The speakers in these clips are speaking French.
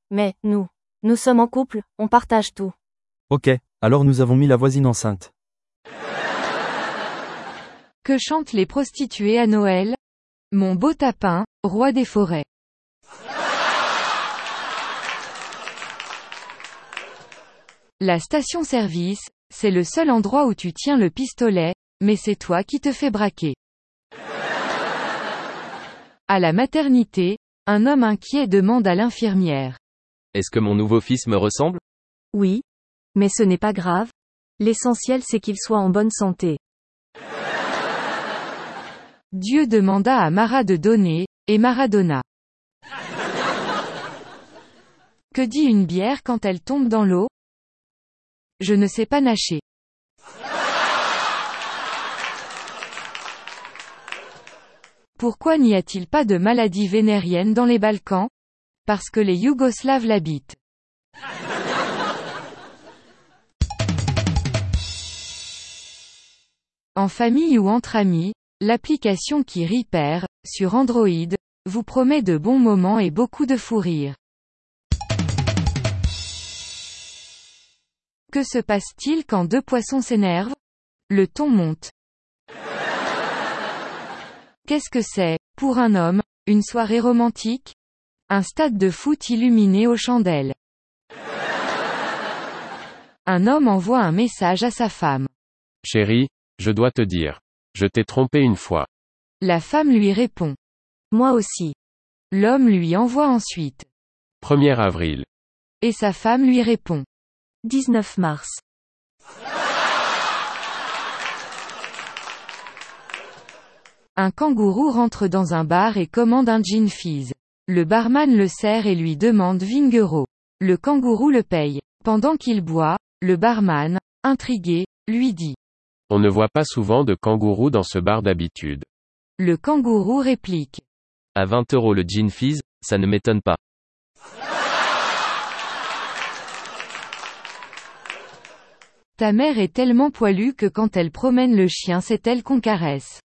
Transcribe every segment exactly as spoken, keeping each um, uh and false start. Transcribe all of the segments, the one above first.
Mais, nous. Nous sommes en couple, on partage tout. Ok, alors nous avons mis la voisine enceinte. Que chantent les prostituées à Noël? Mon beau tapin, roi des forêts. La station-service, c'est le seul endroit où tu tiens le pistolet, mais c'est toi qui te fais braquer. À la maternité, un homme inquiet demande à l'infirmière. Est-ce que mon nouveau fils me ressemble? Oui. Mais ce n'est pas grave. L'essentiel c'est qu'il soit en bonne santé. Dieu demanda à Mara de donner, et Maradona. Que dit une bière quand elle tombe dans l'eau? Je ne sais pas nager. Pourquoi n'y a-t-il pas de maladie vénérienne dans les Balkans? Parce que les Yougoslaves l'habitent. En famille ou entre amis, l'application qui Repair, sur Android, vous promet de bons moments et beaucoup de fou rire. Que se passe-t-il quand deux poissons s'énervent? Le ton monte. Qu'est-ce que c'est, pour un homme, une soirée romantique? Un stade de foot illuminé aux chandelles. Un homme envoie un message à sa femme. Chérie, je dois te dire. Je t'ai trompé une fois. La femme lui répond. Moi aussi. L'homme lui envoie ensuite. premier avril. Et sa femme lui répond. dix-neuf mars. Un kangourou rentre dans un bar et commande un gin fizz. Le barman le sert et lui demande vingt euros. Le kangourou le paye. Pendant qu'il boit, le barman, intrigué, lui dit. On ne voit pas souvent de kangourous dans ce bar d'habitude. Le kangourou réplique. À vingt euros le gin fizz, ça ne m'étonne pas. Ta mère est tellement poilue que quand elle promène le chien c'est elle qu'on caresse.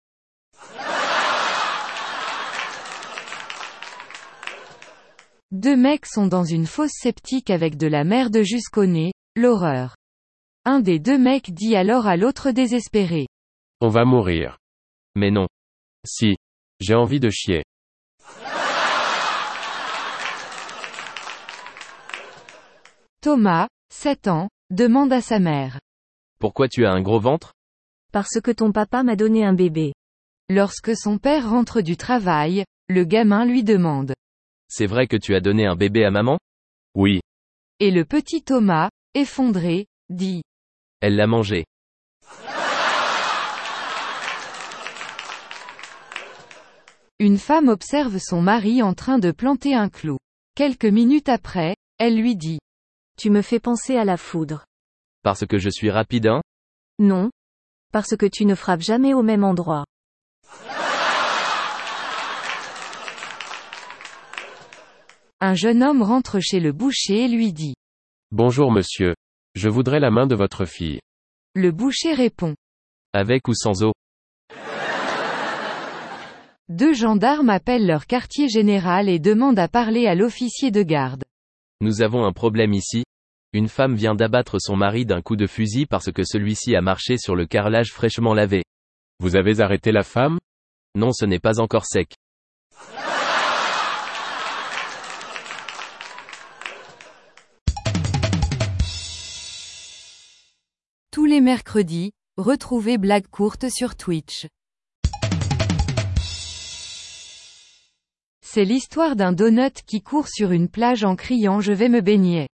Deux mecs sont dans une fosse septique avec de la merde jusqu'au nez, l'horreur. Un des deux mecs dit alors à l'autre désespéré. On va mourir. Mais non. Si. J'ai envie de chier. Thomas, sept ans, demande à sa mère. Pourquoi tu as un gros ventre? Parce que ton papa m'a donné un bébé. Lorsque son père rentre du travail, le gamin lui demande. C'est vrai que tu as donné un bébé à maman? Oui. Et le petit Thomas, effondré, dit. Elle l'a mangé. Une femme observe son mari en train de planter un clou. Quelques minutes après, elle lui dit. Tu me fais penser à la foudre. Parce que je suis rapide, hein? Non. Parce que tu ne frappes jamais au même endroit. Un jeune homme rentre chez le boucher et lui dit. Bonjour monsieur. Je voudrais la main de votre fille. Le boucher répond. Avec ou sans eau? Deux gendarmes appellent leur quartier général et demandent à parler à l'officier de garde. Nous avons un problème ici. Une femme vient d'abattre son mari d'un coup de fusil parce que celui-ci a marché sur le carrelage fraîchement lavé. Vous avez arrêté la femme? Non, ce n'est pas encore sec. Tous les mercredis, retrouvez Blague courte sur Twitch. C'est l'histoire d'un donut qui court sur une plage en criant je vais me baigner.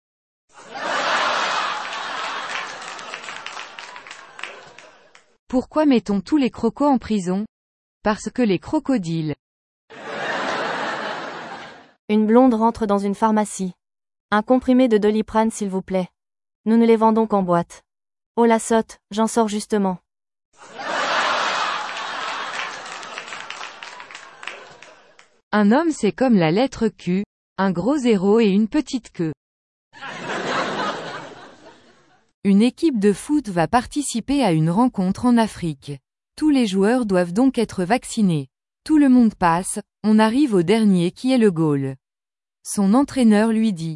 Pourquoi mettons tous les crocos en prison? Parce que les crocodiles. Une blonde rentre dans une pharmacie. Un comprimé de Doliprane s'il vous plaît. Nous ne les vendons qu'en boîte. Oh la sotte, j'en sors justement. Un homme c'est comme la lettre Q, un gros zéro et une petite queue. Une équipe de foot va participer à une rencontre en Afrique. Tous les joueurs doivent donc être vaccinés. Tout le monde passe, on arrive au dernier qui est le goal. Son entraîneur lui dit.